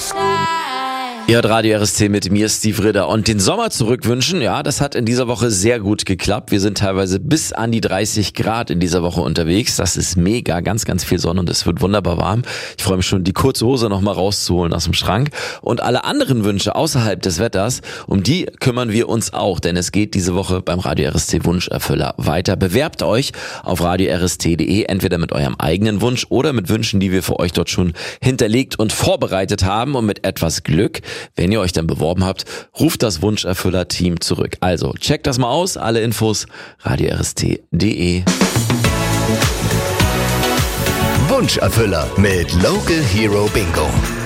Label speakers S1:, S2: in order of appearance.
S1: Ihr hört Radio RST mit mir, Steve Ritter. Und den Sommer zurückwünschen, ja, das hat in dieser Woche sehr gut geklappt. Wir sind teilweise bis an die 30 Grad in dieser Woche unterwegs. Das ist mega, ganz, ganz viel Sonne und es wird wunderbar warm. Ich freue mich schon, die kurze Hose nochmal rauszuholen aus dem Schrank. Und alle anderen Wünsche außerhalb des Wetters, um die kümmern wir uns auch. Denn es geht diese Woche beim Radio RST Wunscherfüller weiter. Bewerbt euch auf radiorst.de, entweder mit eurem eigenen Wunsch oder mit Wünschen, die wir für euch dort schon hinterlegt und vorbereitet haben. Und mit etwas Glück, wenn ihr euch dann beworben habt, ruft das Wunscherfüller-Team zurück. Also checkt das mal aus. Alle Infos radiorst.de.
S2: Wunscherfüller mit Local Hero Bingo.